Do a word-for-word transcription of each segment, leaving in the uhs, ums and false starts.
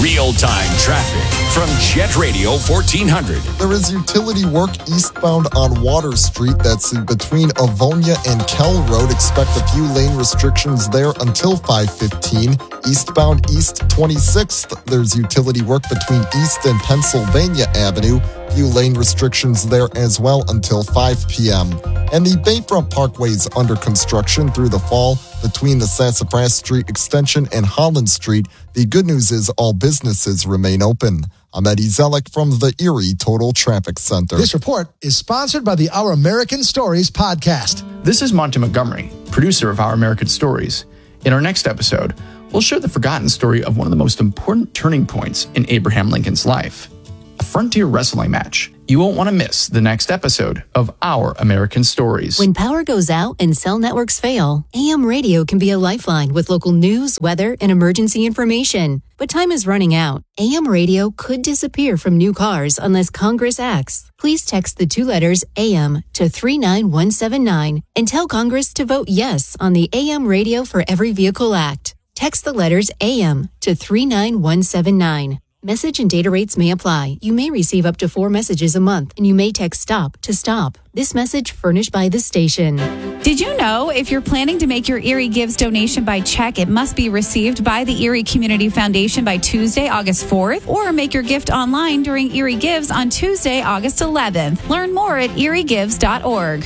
Real-time traffic from Jet Radio fourteen hundred. There is utility work eastbound on Water Street. That's in between Avonia and Kell Road. Expect a few lane restrictions there until five fifteen. Eastbound East twenty-sixth, there's utility work between East and Pennsylvania Avenue. Few lane restrictions there as well until five p.m. And the Bayfront Parkway is under construction through the fall between the Sassafras Street extension and Holland Street. The good news is all businesses remain open. I'm Eddie Zellick from the Erie Total Traffic Center. This report is sponsored by the Our American Stories podcast. This is Monty Montgomery, producer of Our American Stories. In our next episode, we'll share the forgotten story of one of the most important turning points in Abraham Lincoln's life, a frontier wrestling match. You won't want to miss the next episode of Our American Stories. When power goes out and cell networks fail, A M radio can be a lifeline with local news, weather, and emergency information. But time is running out. A M radio could disappear from new cars unless Congress acts. Please text the two letters A M to three nine one seven nine and tell Congress to vote yes on the A M Radio for Every Vehicle Act. Text the letters A M to three nine one seven nine. Message and data rates may apply. You may receive up to four messages a month, and you may text STOP to stop. This message furnished by the station. Did you know if you're planning to make your Erie Gives donation by check, it must be received by the Erie Community Foundation by Tuesday, August fourth, or make your gift online during Erie Gives on Tuesday, August eleventh. Learn more at erie gives dot org.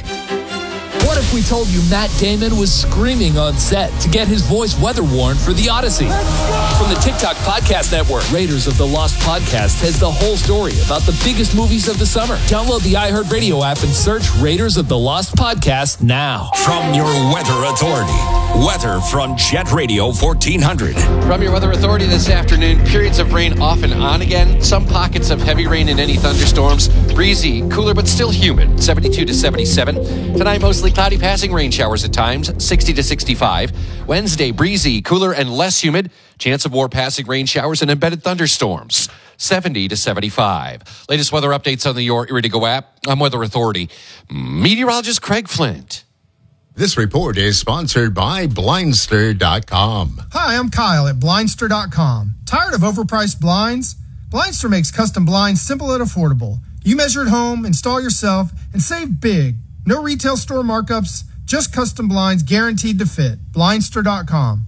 What if we told you Matt Damon was screaming on set to get his voice weather warned for The Odyssey? From the TikTok Podcast Network, Raiders of the Lost Podcast has the whole story about the biggest movies of the summer. Download the iHeartRadio app and search Raiders of the Lost Podcast now. From your Weather Authority, weather from Jet Radio fourteen hundred. From your Weather Authority this afternoon, periods of rain off and on again. Some pockets of heavy rain and any thunderstorms. Breezy, cooler but still humid, seventy-two to seventy-seven. Tonight, mostly cloudy, passing rain showers at times, sixty to sixty-five. Wednesday, breezy, cooler and less humid. Chance of more passing rain showers and embedded thunderstorms, seventy to seventy-five. Latest weather updates on the Your Erie to Go app. I'm Weather Authority meteorologist Craig Flint. This report is sponsored by Blindster dot com. Hi, I'm Kyle at Blindster dot com. Tired of overpriced blinds? Blindster makes custom blinds simple and affordable. You measure at home, install yourself, and save big. No retail store markups, just custom blinds guaranteed to fit. Blindster dot com.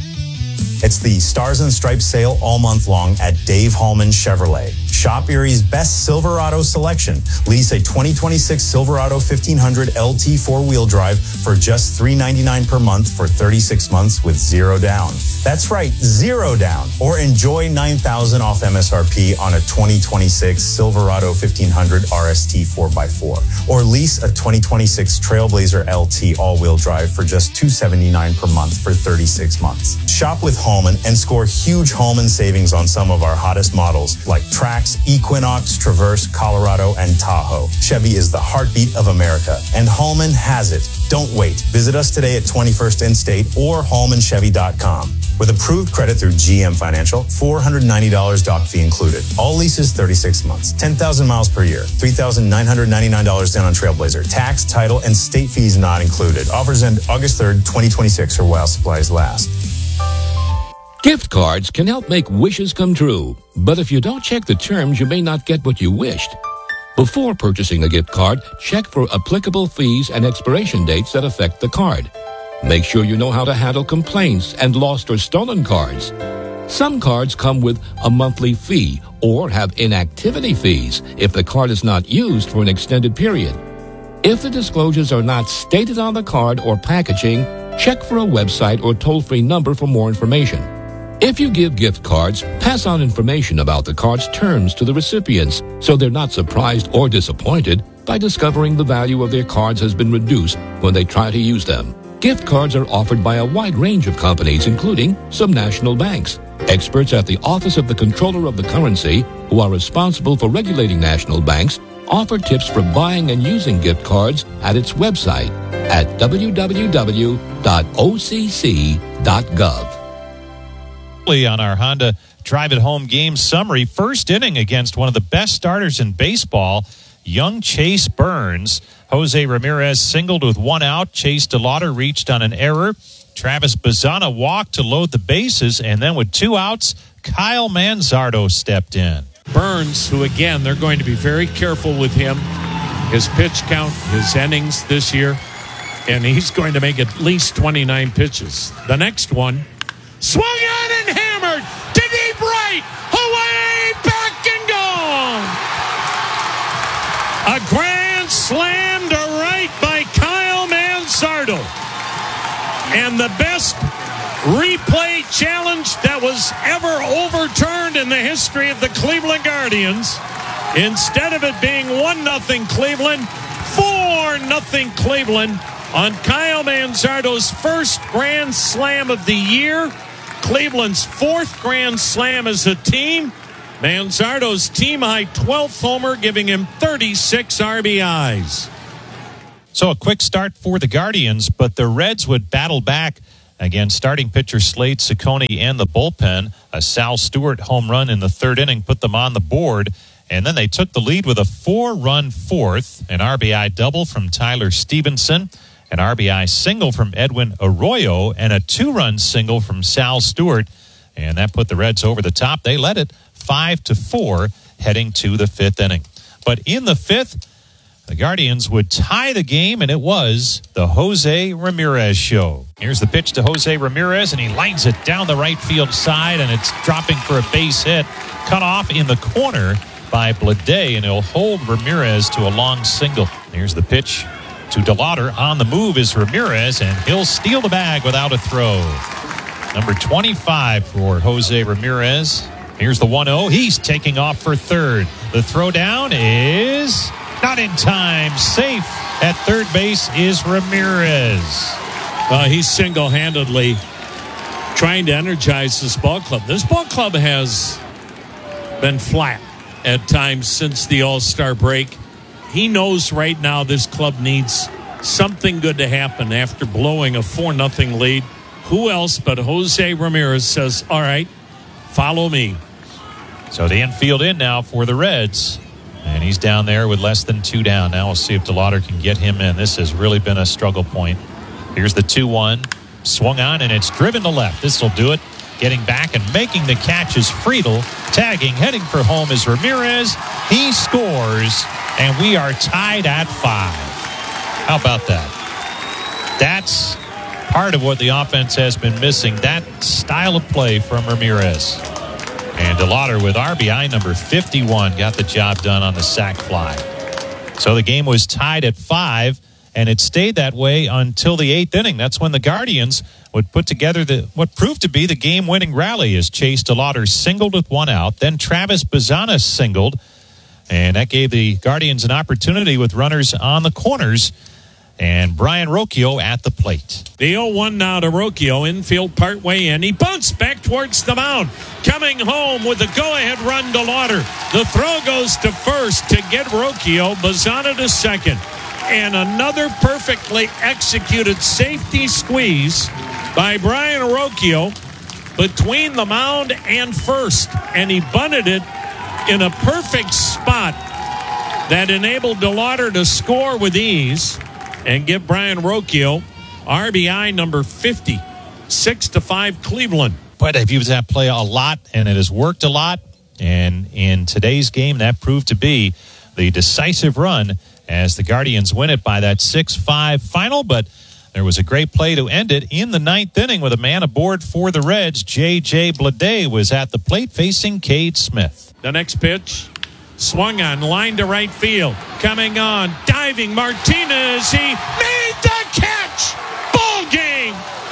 It's the Stars and Stripes sale all month long at Dave Hallman Chevrolet. Shop Erie's best Silverado selection. Lease a twenty twenty-six Silverado fifteen hundred L T four-wheel drive for just three hundred ninety-nine dollars per month for thirty-six months with zero down. That's right, zero down. Or enjoy nine thousand dollars off M S R P on a twenty twenty-six Silverado fifteen hundred R S T four by four. Or lease a twenty twenty-six Trailblazer L T all-wheel drive for just two hundred seventy-nine dollars per month for thirty-six months. Shop with Hallman and score huge Hallman savings on some of our hottest models like Trax, Equinox, Traverse, Colorado, and Tahoe. Chevy is the heartbeat of America, and Hallman has it. Don't wait. Visit us today at twenty-first and State or Hallman Chevy dot com. With approved credit through G M Financial, four hundred ninety dollars doc fee included. All leases thirty-six months, ten thousand miles per year, three thousand nine hundred ninety-nine dollars down on Trailblazer. Tax, title, and state fees not included. Offers end August third, twenty twenty-six or while supplies last. Gift cards can help make wishes come true, but if you don't check the terms, you may not get what you wished. Before purchasing a gift card, check for applicable fees and expiration dates that affect the card. Make sure you know how to handle complaints and lost or stolen cards. Some cards come with a monthly fee or have inactivity fees if the card is not used for an extended period. If the disclosures are not stated on the card or packaging, check for a website or toll-free number for more information. If you give gift cards, pass on information about the card's terms to the recipients so they're not surprised or disappointed by discovering the value of their cards has been reduced when they try to use them. Gift cards are offered by a wide range of companies, including some national banks. Experts at the Office of the Comptroller of the Currency, who are responsible for regulating national banks, offer tips for buying and using gift cards at its website at w w w dot o c c dot gov. On our Honda Drive It Home game summary, first inning against one of the best starters in baseball, young Chase Burns. Jose Ramirez singled with one out. Chase DeLauder reached on an error. Travis Bazzana walked to load the bases, and then with two outs, Kyle Manzardo stepped in. Burns, who again, they're going to be very careful with him, his pitch count, his innings this year, and he's going to make at least twenty-nine pitches. The next one, swung on and hammered to deep right, away, back and gone. A grand slam to right by Kyle Manzardo. And the best replay challenge that was ever overturned in the history of the Cleveland Guardians. Instead of it being one nothing Cleveland, four nothing Cleveland on Kyle Manzardo's first grand slam of the year. Cleveland's fourth grand slam as a team. Manzardo's team-high twelfth homer, giving him thirty-six R B Is. So a quick start for the Guardians, but the Reds would battle back against starting pitcher Slade Ciccone and the bullpen. A Sal Stewart home run in the third inning put them on the board, and then they took the lead with a four-run fourth, an R B I double from Tyler Stevenson, an R B I single from Edwin Arroyo, and a two-run single from Sal Stewart, and that put the Reds over the top. They led it five to four heading to the fifth inning. But in the fifth, the Guardians would tie the game, and it was the Jose Ramirez show. Here's the pitch to Jose Ramirez, and he lines it down the right field side, and it's dropping for a base hit. Cut off in the corner by Bleday, and he'll hold Ramirez to a long single. Here's the pitch to DeLauder. On the move is Ramirez, and he'll steal the bag without a throw. Number twenty-five for Jose Ramirez. Here's the one oh. He's taking off for third. The throw down is not in time. Safe at third base is Ramirez. Uh, he's single-handedly trying to energize this ball club. This ball club has been flat at times since the All-Star break. He knows right now this club needs something good to happen after blowing a four nothing lead. Who else but Jose Ramirez says, all right, follow me. So the infield in now for the Reds. And he's down there with less than two down. Now we'll see if DeLauder can get him in. This has really been a struggle point. Here's the two one. Swung on, and it's driven to left. This will do it. Getting back and making the catch is Friedel. Tagging, heading for home is Ramirez. He scores, and we are tied at five. How about that? That's part of what the offense has been missing, that style of play from Ramirez. And DeLauder with R B I number fifty-one got the job done on the sac fly. So the game was tied at five, and it stayed that way until the eighth inning. That's when the Guardians would put together the what proved to be the game-winning rally as Chase DeLauder singled with one out. Then Travis Bazzana singled, and that gave the Guardians an opportunity with runners on the corners. And Brian Rocchio at the plate. The oh one now to Rocchio, infield partway in. He bunts back towards the mound. Coming home with the go-ahead run to Lauder. The throw goes to first to get Rocchio. Bazzana to second. And another perfectly executed safety squeeze by Brian Rocchio between the mound and first. And he bunted it in a perfect spot that enabled DeLauder to score with ease and give Brian Rocchio R B I number fifty. Six to five Cleveland. But I've used that play a lot, and it has worked a lot. And in today's game, that proved to be the decisive run as the Guardians win it by that six five final. But there was a great play to end it in the ninth inning with a man aboard for the Reds. J J Bleday was at the plate facing Cade Smith. The next pitch. Swung on, line to right field. Coming on, diving Martinez. He made the catch. Ball game.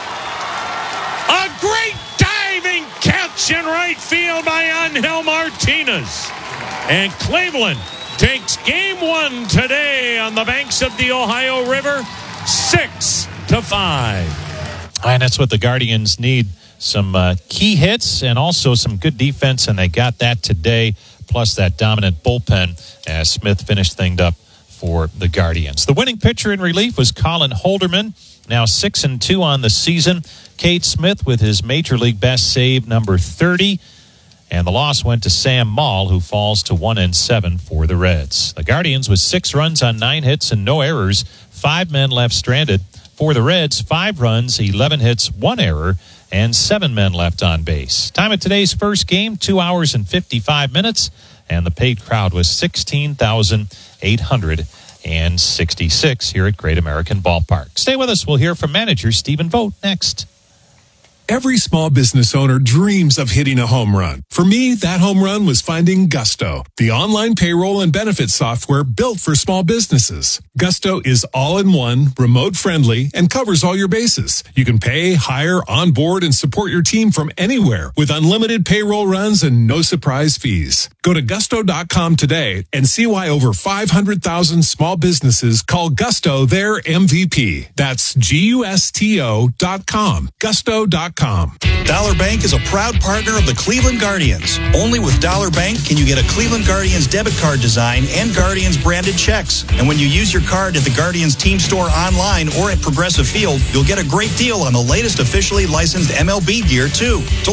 A great diving catch in right field by Angel Martinez. And Cleveland takes game one today on the banks of the Ohio River, six to five. And that's what the Guardians need. Some uh, key hits and also some good defense, and they got that today. Plus that dominant bullpen as Smith finished things up for the Guardians. The winning pitcher in relief was Colin Holderman, now six and two on the season. Cade Smith with his major league best save, number thirty. And the loss went to Sam Maul, who falls to one and seven for the Reds. The Guardians with six runs on nine hits and no errors. Five men left stranded. For the Reds, five runs, eleven hits, one error, and seven men left on base. Time of today's first game, two hours and fifty-five minutes, and the paid crowd was sixteen thousand eight hundred sixty-six here at Great American Ballpark. Stay with us. We'll hear from manager Stephen Vogt next. Every small business owner dreams of hitting a home run. For me, that home run was finding Gusto, the online payroll and benefits software built for small businesses. Gusto is all-in-one, remote-friendly, and covers all your bases. You can pay, hire, onboard, and support your team from anywhere with unlimited payroll runs and no surprise fees. Go to gusto dot com today and see why over five hundred thousand small businesses call Gusto their M V P. That's G U S T O dot com. Gusto dot com. Dollar Bank is a proud partner of the Cleveland Guardians. Only with Dollar Bank can you get a Cleveland Guardians debit card design and Guardians branded checks. And when you use your card at the Guardians team store online or at Progressive Field, you'll get a great deal on the latest officially licensed M L B gear too. To